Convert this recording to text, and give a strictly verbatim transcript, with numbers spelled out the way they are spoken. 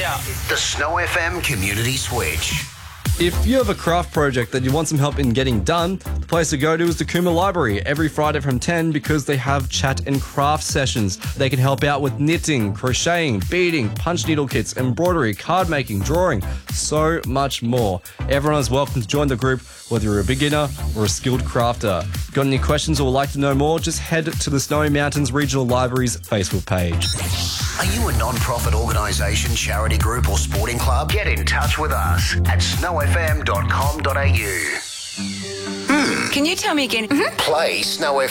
out. The Snow F M Community Switch. If you have a craft project that you want some help in getting done, the place to go to is the Cooma Library every Friday from ten because they have chat and craft sessions. They can help out with knitting, crocheting, beading, punch needle kits, embroidery, card making, drawing, so much more. Everyone is welcome to join the group, whether you're a beginner or a skilled crafter. Got any questions or would like to know more? Just head to the Snowy Mountains Regional Library's Facebook page. Are you a non-profit organisation, charity group or sporting club? Get in touch with us at snow f m dot com dot a u. Can you tell me again? Play Snow F M.